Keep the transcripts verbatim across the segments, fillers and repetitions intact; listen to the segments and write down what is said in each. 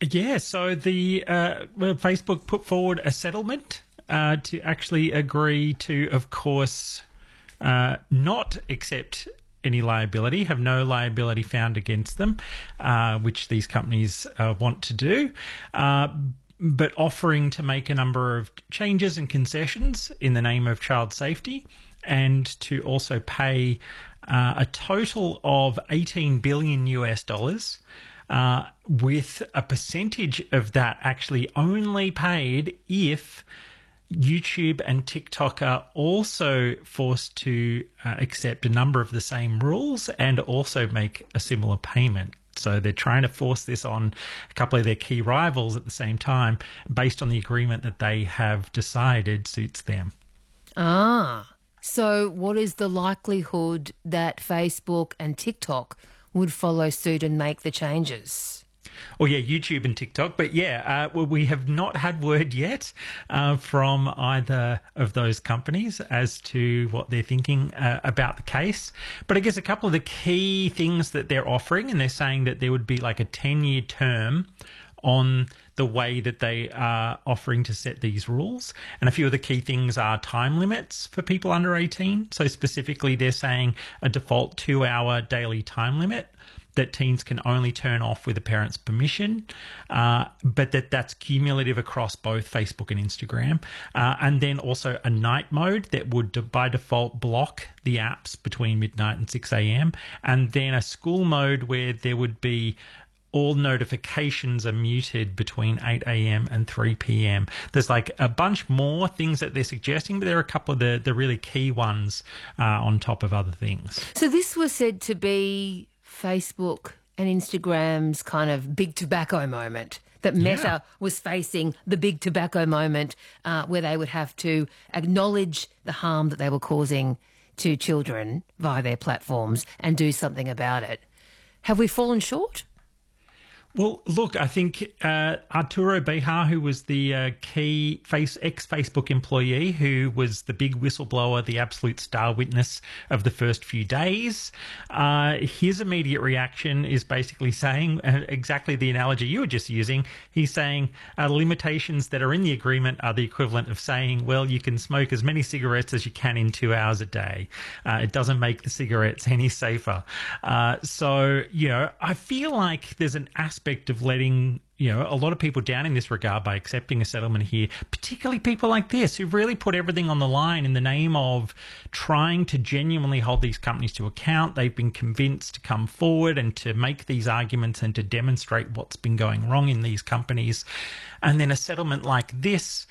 Yeah, so the uh, well, Facebook put forward a settlement uh, to actually agree to, of course, uh, not accept any liability, have no liability found against them, uh, which these companies uh, want to do, uh, but offering to make a number of changes and concessions in the name of child safety, and to also pay uh, a total of eighteen billion U S dollars. Uh, with a percentage of that actually only paid if YouTube and TikTok are also forced to uh, accept a number of the same rules and also make a similar payment. So they're trying to force this on a couple of their key rivals at the same time based on the agreement that they have decided suits them. Ah, so what is the likelihood that Facebook and TikTok would follow suit and make the changes? Oh, yeah, YouTube and TikTok. But yeah, uh, well, we have not had word yet uh, from either of those companies as to what they're thinking uh, about the case. But I guess a couple of the key things that they're offering, and they're saying that there would be like a ten-year term on the way that they are offering to set these rules. And a few of the key things are time limits for people under eighteen. So specifically, they're saying a default two-hour daily time limit that teens can only turn off with a parent's permission, uh, but that that's cumulative across both Facebook and Instagram. Uh, and then also a night mode that would by default block the apps between midnight and six a.m. And then a school mode where there would be all notifications are muted between eight a.m. and three p.m. There's like a bunch more things that they're suggesting, but there are a couple of the, the really key ones uh, on top of other things. So this was said to be Facebook and Instagram's kind of big tobacco moment, that Meta Yeah. was facing the big tobacco moment uh, where they would have to acknowledge the harm that they were causing to children via their platforms and do something about it. Have we fallen short? Well, look, I think uh, Arturo Bejar, who was the uh, key face, ex-Facebook employee, who was the big whistleblower, the absolute star witness of the first few days, uh, his immediate reaction is basically saying uh, exactly the analogy you were just using. He's saying uh, limitations that are in the agreement are the equivalent of saying, well, you can smoke as many cigarettes as you can in two hours a day. Uh, it doesn't make the cigarettes any safer. Uh, so, you know, I feel like there's an aspect of letting, you know, a lot of people down in this regard by accepting a settlement here, particularly people like this who really put everything on the line in the name of trying to genuinely hold these companies to account. They've been convinced to come forward and to make these arguments and to demonstrate what's been going wrong in these companies. And then a settlement like this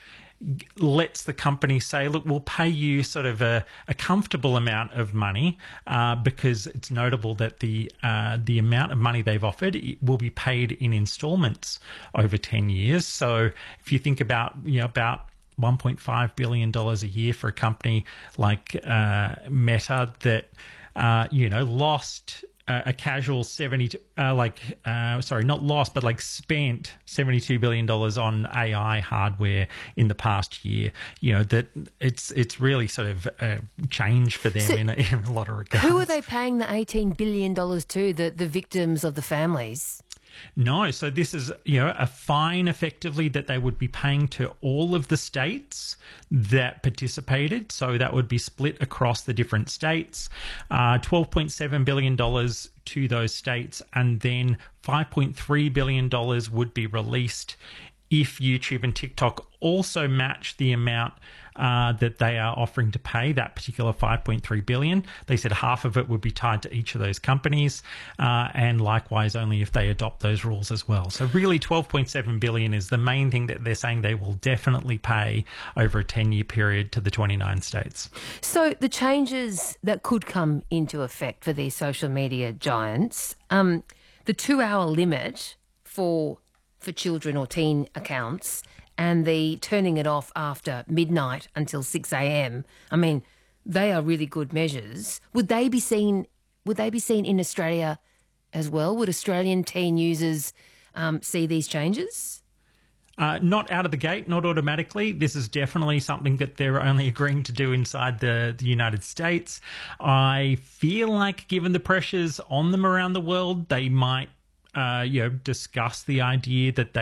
lets the company say, look, we'll pay you sort of a, a comfortable amount of money uh, because it's notable that the uh, the amount of money they've offered will be paid in installments over ten years. So if you think about, you know, about one point five billion dollars a year for a company like uh, Meta that, uh, you know, lost uh, a casual seventy, uh, like, uh, sorry, not lost, but like spent seventy-two billion dollars on A I hardware in the past year. You know, that it's it's really sort of a change for them So in, a, in a lot of regards. who are they paying the eighteen billion dollars to, the, the victims of the families? No, so this is, you know, a fine effectively that they would be paying to all of the states that participated. So that would be split across the different states, uh, twelve point seven billion dollars to those states, and then five point three billion dollars would be released if YouTube and TikTok also match the amount uh, that they are offering to pay, that particular five point three billion dollars. They said half of it would be tied to each of those companies, uh, and likewise only if they adopt those rules as well. So really twelve point seven billion dollars is the main thing that they're saying they will definitely pay over a ten-year period to the twenty-nine states. So the changes that could come into effect for these social media giants, um, the two-hour limit for for children or teen accounts and the turning it off after midnight until six a.m. I mean, they are really good measures. Would they be seen would they be seen in Australia as well? Would Australian teen users um, see these changes? Uh, not out of the gate, not automatically. This is definitely something that they're only agreeing to do inside the, the United States. I feel like given the pressures on them around the world, they might uh, you know, discuss the idea that they